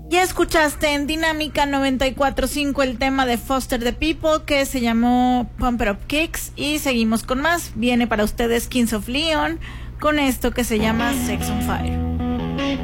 Ya escuchaste en Dinámica 94.5 el tema de Foster the People que se llamó Pump It Up Kicks, y seguimos con más. Viene para ustedes Kings of Leon con esto que se llama Sex on Fire.